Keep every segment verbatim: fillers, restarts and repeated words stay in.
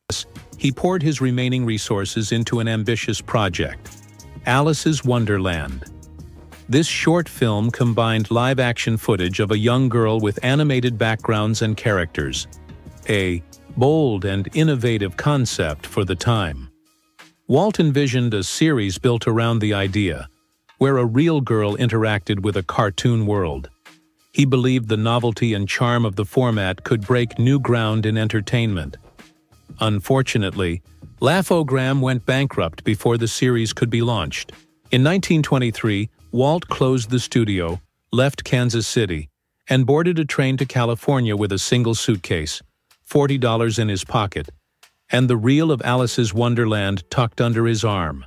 he poured his remaining resources into an ambitious project, Alice's Wonderland. This short film combined live-action footage of a young girl with animated backgrounds and characters, a bold and innovative concept for the time. Walt envisioned a series built around the idea, where a real girl interacted with a cartoon world. He believed the novelty and charm of the format could break new ground in entertainment. Unfortunately, Laugh-O-Gram went bankrupt before the series could be launched. In nineteen twenty-three, Walt closed the studio, left Kansas City, and boarded a train to California with a single suitcase, forty dollars in his pocket, and the reel of Alice's Wonderland tucked under his arm.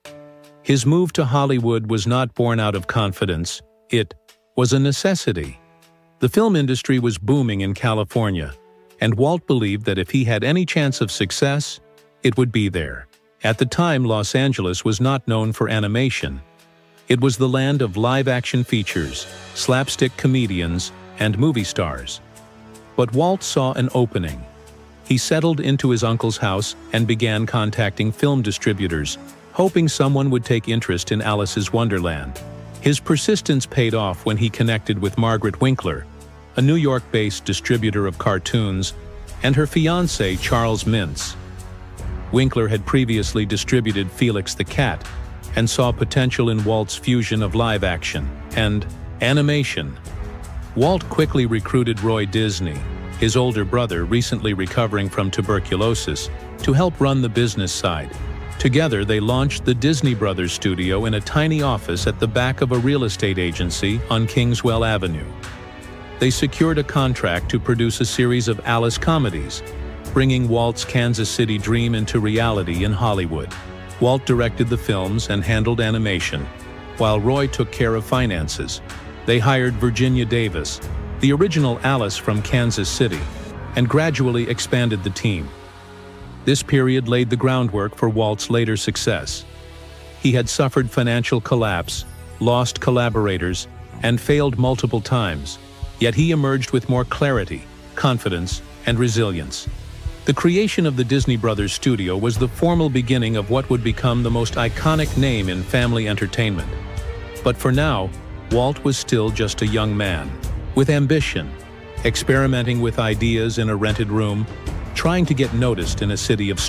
His move to Hollywood was not born out of confidence, it was a necessity. The film industry was booming in California, and Walt believed that if he had any chance of success, it would be there. At the time, Los Angeles was not known for animation. It was the land of live-action features, slapstick comedians, and movie stars. But Walt saw an opening. He settled into his uncle's house and began contacting film distributors, hoping someone would take interest in Alice's Wonderland. His persistence paid off when he connected with Margaret Winkler, a New York-based distributor of cartoons, and her fiancé, Charles Mintz. Winkler had previously distributed Felix the Cat and saw potential in Walt's fusion of live action and animation. Walt quickly recruited Roy Disney, his older brother recently recovering from tuberculosis, to help run the business side. Together, they launched the Disney Brothers studio in a tiny office at the back of a real estate agency on Kingswell Avenue. They secured a contract to produce a series of Alice comedies, bringing Walt's Kansas City dream into reality in Hollywood. Walt directed the films and handled animation, while Roy took care of finances. They hired Virginia Davis, the original Alice from Kansas City, and gradually expanded the team. This period laid the groundwork for Walt's later success. He had suffered financial collapse, lost collaborators, and failed multiple times, yet he emerged with more clarity, confidence, and resilience. The creation of the Disney Brothers studio was the formal beginning of what would become the most iconic name in family entertainment. But for now, Walt was still just a young man, with ambition, experimenting with ideas in a rented room, trying to get noticed in a city of